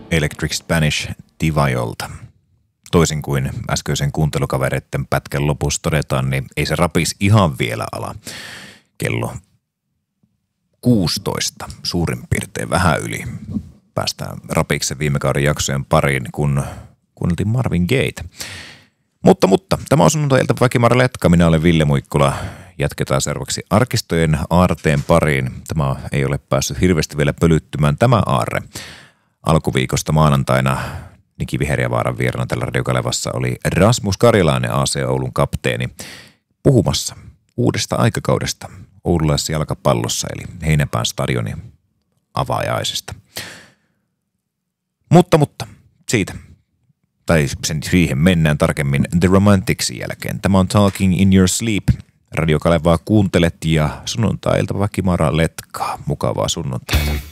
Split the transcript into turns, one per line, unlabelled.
Electric Spanish Divajolta. Toisin kuin äskeisen kuuntelukavereiden pätkän lopussa todetaan, niin ei se rapis ihan vielä ala. Kello 16 suurin piirtein vähän yli. Päästään rapiksen viime kauden jaksojen pariin, kun kuunneltiin Marvin Gaye. Mutta tämä on sunnuntai-ilta Väkimäärä Letka. Minä olen Ville Muikkula. Jatketaan seuraavaksi arkistojen aarteen pariin. Tämä ei ole päässyt hirveästi vielä pölyttymään tämä aarre. Alkuviikosta maanantaina Niki Viheriävaaran vieraana tällä Radiokalevassa oli Rasmus Karjalainen, AC Oulun kapteeni, puhumassa uudesta aikakaudesta oululaisessa jalkapallossa, eli Heinäpään stadionin avaajaisesta. Mutta siitä, tai siihen mennään tarkemmin The Romanticsin jälkeen. Tämä on Talking in Your Sleep. Radiokalevaa kuuntelet ja sunnuntai-ilta Väkimäärä Letkaa. Mukavaa sunnuntaita.